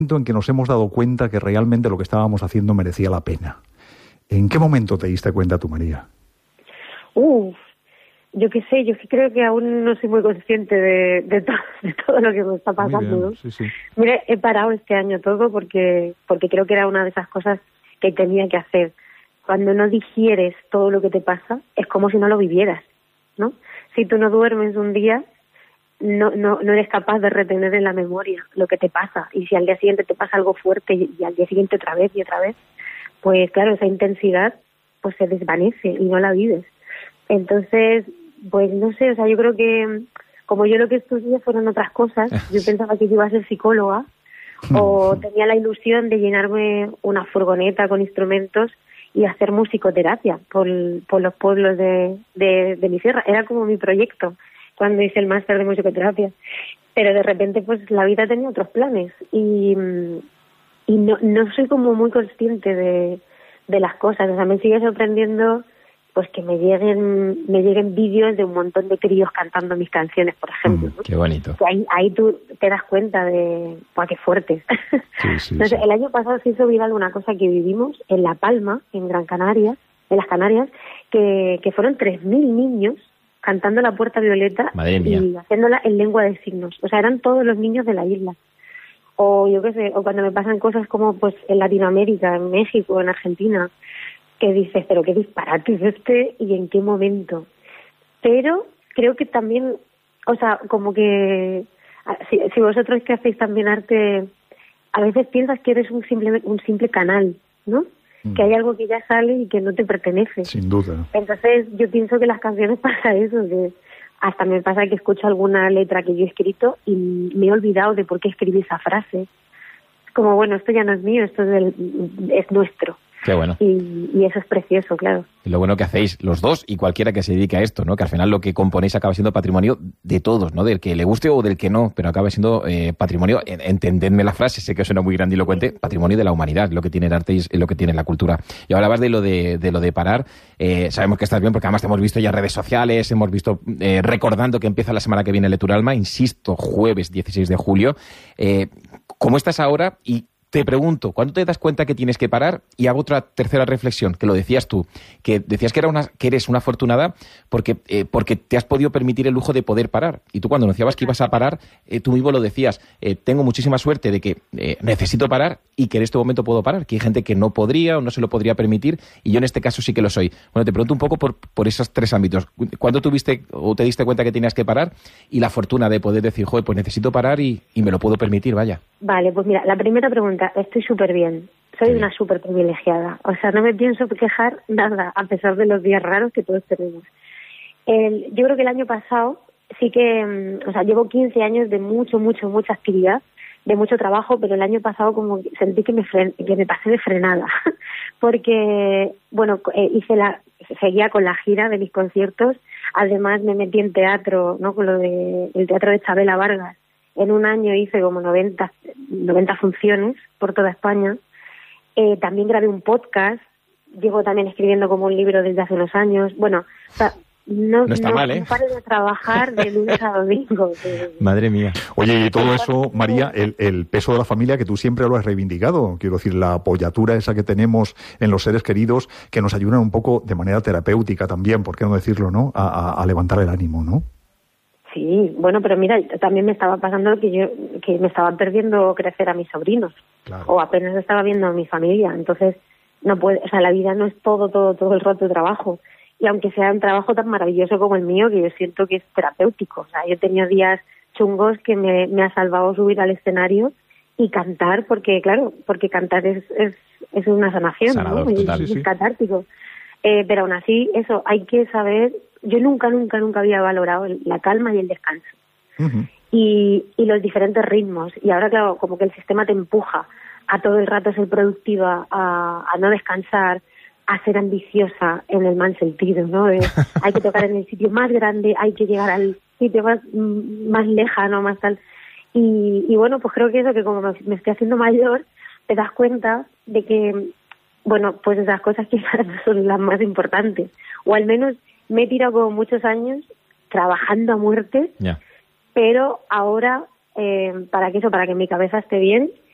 en que nos hemos dado cuenta que realmente lo que estábamos haciendo merecía la pena? ¿En qué momento te diste cuenta tú, María? Yo qué sé, yo creo que aún no soy muy consciente de todo lo que me está pasando, ¿no? Sí. Mire, he parado este año todo porque creo que era una de esas cosas que tenía que hacer. Cuando no digieres todo lo que te pasa, es como si no lo vivieras, ¿no? Si tú no duermes un día, no eres capaz de retener en la memoria lo que te pasa. Y si al día siguiente te pasa algo fuerte y al día siguiente otra vez y otra vez, pues claro, esa intensidad pues se desvanece y no la vives. Entonces, pues no sé, o sea, yo creo que como yo lo que estudié fueron otras cosas, yo pensaba que yo iba a ser psicóloga o tenía la ilusión de llenarme una furgoneta con instrumentos y hacer musicoterapia por los pueblos de mi sierra. Era como mi proyecto cuando hice el máster de musicoterapia. Pero de repente pues la vida tenía otros planes y no soy como muy consciente de las cosas. O sea, me sigue sorprendiendo pues que me lleguen vídeos de un montón de críos cantando mis canciones, por ejemplo, ¿no? Qué bonito. Que ahí tú te das cuenta de qué fuertes. Sí. Entonces, el año pasado se hizo viral una cosa que vivimos en La Palma, en Gran Canaria, en las Canarias, que fueron 3.000 niños cantando La Puerta Violeta y haciéndola en lengua de signos. O sea, eran todos los niños de la isla. O yo qué sé, o cuando me pasan cosas como pues en Latinoamérica, en México, en Argentina, que dices, pero qué disparate es este y en qué momento. Pero creo que también, o sea, como que si vosotros que hacéis también arte, a veces piensas que eres un simple canal, ¿no? Que hay algo que ya sale y que no te pertenece. Sin duda. Entonces yo pienso que las canciones pasa eso, que hasta me pasa que escucho alguna letra que yo he escrito y me he olvidado de por qué escribí esa frase. Como, bueno, esto ya no es mío, esto es nuestro. Qué bueno. Y eso es precioso, claro. Y lo bueno que hacéis los dos y cualquiera que se dedique a esto, ¿no? Que al final lo que componéis acaba siendo patrimonio de todos, ¿no? Del que le guste o del que no, pero acaba siendo patrimonio, entendedme la frase, sé que suena muy grandilocuente, patrimonio de la humanidad, lo que tiene el arte y lo que tiene la cultura. Y hablabas de lo de parar, sabemos que estás bien porque además te hemos visto ya en redes sociales, hemos visto recordando que empieza la semana que viene Leturalma, insisto, jueves 16 de julio. ¿Cómo estás ahora? Y te pregunto, ¿cuándo te das cuenta que tienes que parar? Y hago otra tercera reflexión, que lo decías tú, que decías que eres una afortunada porque te has podido permitir el lujo de poder parar. Y tú cuando anunciabas que ibas a parar, tú mismo lo decías, tengo muchísima suerte de que necesito parar y que en este momento puedo parar, que hay gente que no podría o no se lo podría permitir y yo en este caso sí que lo soy. Bueno, te pregunto un poco por esos tres ámbitos. ¿Cuándo tuviste o te diste cuenta que tenías que parar? Y la fortuna de poder decir, joder, pues necesito parar y me lo puedo permitir, vaya. Vale, pues mira, la primera pregunta, estoy súper bien. Soy una súper privilegiada. O sea, no me pienso quejar nada, a pesar de los días raros que todos tenemos. Yo creo que el año pasado sí que, o sea, llevo 15 años de mucha actividad, de mucho trabajo, pero el año pasado como sentí que me pasé de frenada. Porque, bueno, seguía con la gira de mis conciertos. Además me metí en teatro, ¿no? Con el teatro de Chabela Vargas. En un año hice como 90 funciones por toda España. También grabé un podcast. Llevo también escribiendo como un libro desde hace unos años. Bueno, o sea, no está mal, ¿eh? No paro de trabajar de lunes a domingo. Madre mía. Oye, y todo eso, María, el peso de la familia que tú siempre lo has reivindicado. Quiero decir, la apoyatura esa que tenemos en los seres queridos que nos ayudan un poco de manera terapéutica también, ¿por qué no decirlo, no? A levantar el ánimo, ¿no? Sí, bueno, pero mira, también me estaba pasando que me estaban perdiendo crecer a mis sobrinos. Claro. O apenas estaba viendo a mi familia. Entonces, no puede, o sea, la vida no es todo el rato de trabajo. Y aunque sea un trabajo tan maravilloso como el mío, que yo siento que es terapéutico. O sea, yo he tenido días chungos que me ha salvado subir al escenario y cantar, porque cantar es una sanación, sanador, ¿no? Total, es catártico. Pero aún así, eso, hay que saber. Yo nunca había valorado la calma y el descanso. Uh-huh. Y los diferentes ritmos. Y ahora, claro, como que el sistema te empuja a todo el rato ser productiva, a no descansar, a ser ambiciosa en el mal sentido, ¿no? Hay que tocar en el sitio más grande, hay que llegar al sitio más lejano, más tal. Y bueno, pues creo que eso, que como me estoy haciendo mayor, te das cuenta de que, bueno, pues esas cosas quizás son las más importantes. O al menos me he tirado como muchos años trabajando a muerte, pero ahora, para que mi cabeza esté bien,